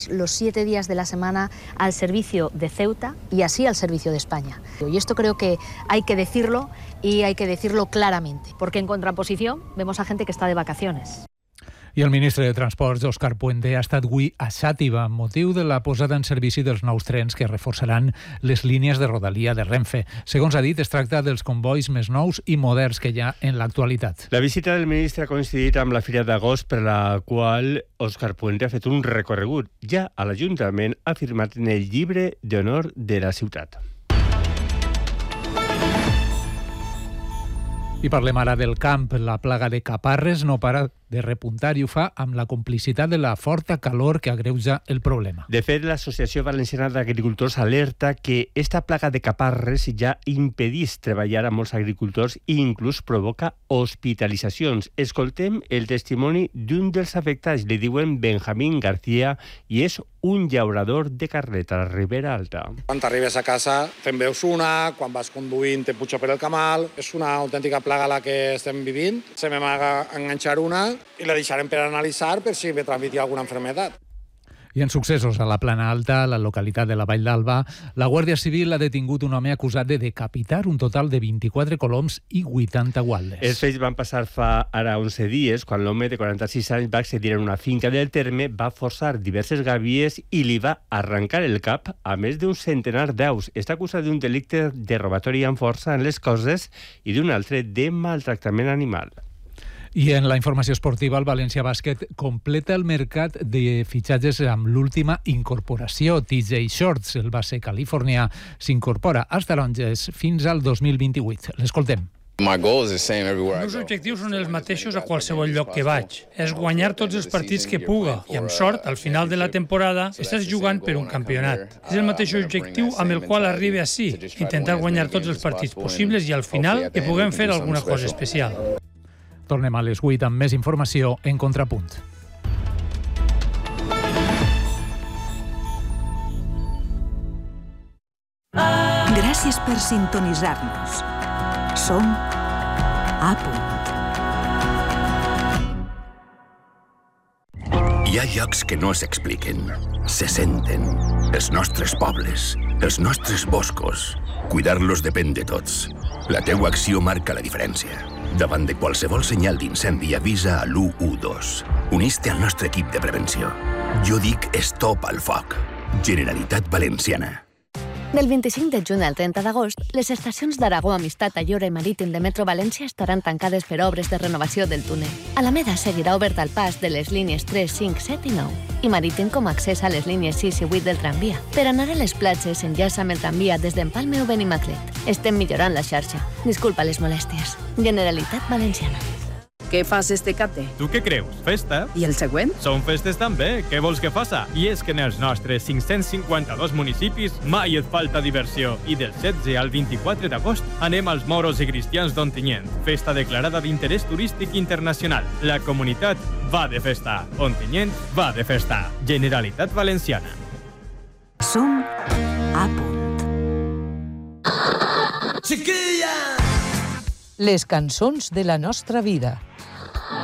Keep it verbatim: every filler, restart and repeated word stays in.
los siete días de la semana al servicio de Ceuta y así al servicio de España. Y esto creo que hay que decirlo y hay que decirlo claramente, porque en contraposición vemos a gente que está de vacaciones. I el ministre de Transports, Òscar Puente, ha estat avui a Xàtiva amb motiu de la posada en servici dels nous trens que reforçaran les línies de rodalia de Renfe. Segons ha dit, es tracta dels convois més nous i moderns que hi ha en l'actualitat. La visita del ministre ha coincidit amb la Fira d'Agost, per la qual Òscar Puente ha fet un recorregut. Ja a l'Ajuntament ha firmat en el llibre d'honor de la ciutat. I parlem ara del camp. La plaga de caparres no para de repuntar i ho fa amb la complicitat de la forta calor que agreuja el problema. De fet, l'Associació Valenciana d'Agricultors alerta que esta plaga de caparres ja impedís treballar a molts agricultors i inclús provoca hospitalitzacions. Escoltem el testimoni d'un dels afectats. Li diuen Benjamín García i és un llaurador de carret a la Ribera Alta. Quan t'arribes a casa te'n veus una, quan vas conduint te puja per el camal. És una autèntica plaga la que estem vivint. Se m'amaga enganxar una i la deixarem per analitzar per si me transmetia alguna enfermedad. I en successos a la Plana Alta, a la localitat de la Vall d'Alba, la Guàrdia Civil ha detingut un home acusat de decapitar un total de vint-i-quatre coloms i vuitanta gualdes. Els fets van passar fa ara onze dies, quan l'home de quaranta-sis anys va accedir en una finca del terme, va forçar diverses gàbies i li va arrencar el cap a més d'un centenar d'aus. Està acusat d'un delicte de robatori amb força en les coses i d'un altre de maltractament animal. I en la informació esportiva, el València Bàsquet completa el mercat de fitxatges amb l'última incorporació. T J Shorts, el base californià, s'incorpora als taronges fins al dos mil vint-i-vuit. L'escoltem. Els meus objectius són els mateixos a qualsevol lloc que vaig. És guanyar tots els partits que puga i, amb sort, al final de la temporada estàs jugant per un campionat. És el mateix objectiu amb el qual arribe ací, intentar guanyar tots els partits possibles i, al final, que puguem fer alguna cosa especial. Tornem a les vuit amb més informació en Contrapunt. Gràcies per sintonitzar-nos. Som a punt. Hi ha llocs que no s'expliquen, se senten. Els nostres pobles, els nostres boscos. Cuidar-los depèn de tots. La teua acció marca la diferència. Davant de qualsevol senyal d'incendi, avisa a l'u u dos. Unís-te al nostre equip de prevenció. Jo dic stop al foc. Generalitat Valenciana. Del vint-i-cinc de juny al trenta d'agost, les estacions d'Aragó, Amistat, Ayora i Marítim de Metro València estaran tancades per obres de renovació del túnel. Alameda seguirà obert al pas de les línies tres, cinc, set i nou i Marítim com a accés a les línies sis i vuit del tramvia. Per anar a les platges, enllaça amb el tramvia des d'Empalme o Benimaclet. Estem millorant la xarxa. Disculpa les molèsties. Generalitat Valenciana. Què fas este cate? Tu què creus? Festa? I el següent? Són festes també. Què vols que faça? I és que en els nostres cinc-cents cinquanta-dos municipis mai et falta diversió. I del setze al vint-i-quatre d'agost anem als Moros i Cristians d'Ontinyent. Festa declarada d'interès turístic internacional. La comunitat va de festa. Ontinyent va de festa. Generalitat Valenciana. Som a punt. Les cançons de la nostra vida.